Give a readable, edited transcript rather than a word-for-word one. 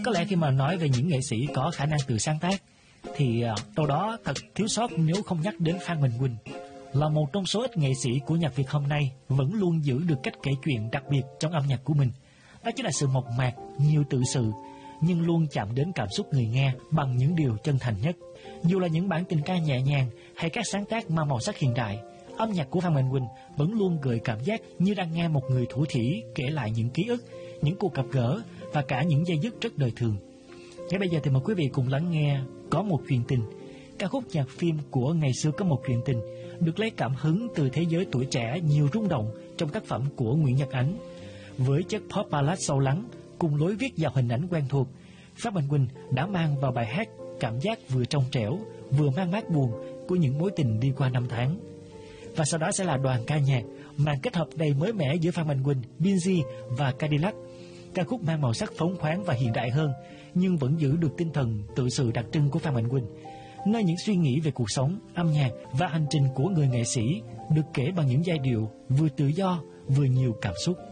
Có lẽ khi mà nói về những nghệ sĩ có khả năng tự sáng tác thì đâu đó thật thiếu sót nếu không nhắc đến Phan Mạnh Quỳnh. Là một trong số ít nghệ sĩ của nhạc Việt hôm nay vẫn luôn giữ được cách kể chuyện đặc biệt trong âm nhạc của mình. Đó chính là sự mộc mạc, nhiều tự sự, nhưng luôn chạm đến cảm xúc người nghe bằng những điều chân thành nhất. Dù là những bản tình ca nhẹ nhàng hay các sáng tác mang màu sắc hiện đại, âm nhạc của Phan Mạnh Quỳnh vẫn luôn gợi cảm giác như đang nghe một người thủ thỉ kể lại những ký ức, những cuộc gặp gỡ và cả những giây dứt rất đời thường. Ngay bây giờ thì mời quý vị cùng lắng nghe Có Một Chuyện Tình, ca khúc nhạc phim của Ngày Xưa Có Một Chuyện Tình, được lấy cảm hứng từ thế giới tuổi trẻ nhiều rung động trong tác phẩm của Nguyễn Nhật Ánh. Với chất pop ballad sâu lắng cùng lối viết và hình ảnh quen thuộc, Phan Mạnh Quỳnh đã mang vào bài hát cảm giác vừa trong trẻo vừa mang mát buồn của những mối tình đi qua năm tháng. Và sau đó sẽ là đoàn ca nhạc màn kết hợp đầy mới mẻ giữa Phan Mạnh Quỳnh, Binz và Cadillac. Ca khúc mang màu sắc phóng khoáng và hiện đại hơn, nhưng vẫn giữ được tinh thần tự sự đặc trưng của Phan Mạnh Quỳnh, nơi những suy nghĩ về cuộc sống, âm nhạc và hành trình của người nghệ sĩ được kể bằng những giai điệu vừa tự do vừa nhiều cảm xúc.